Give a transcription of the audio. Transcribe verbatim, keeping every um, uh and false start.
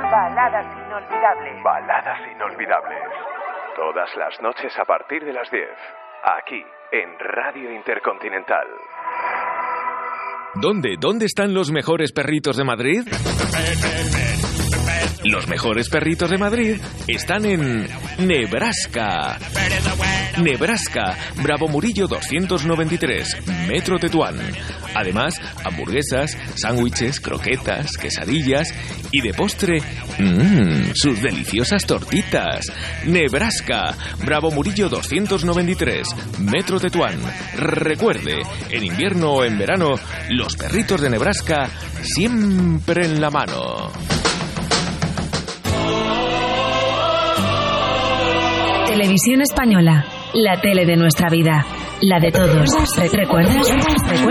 Baladas inolvidables. Baladas inolvidables. Todas las noches a partir de las diez. Aquí, en Radio Intercontinental. ¿Dónde? ¿Dónde están los mejores perritos de Madrid? Los mejores perritos de Madrid están en Nebraska. Nebraska, Bravo Murillo doscientos noventa y tres, Metro Tetuán. Además, hamburguesas, sándwiches, croquetas, quesadillas y de postre, mmm, sus deliciosas tortitas. Nebraska, Bravo Murillo doscientos noventa y tres, Metro Tetuán. Recuerde, en invierno o en verano, los perritos de Nebraska siempre en la mano. Televisión Española, la tele de nuestra vida, la de todos. ¿Recuerdas? ¿Recuerdas?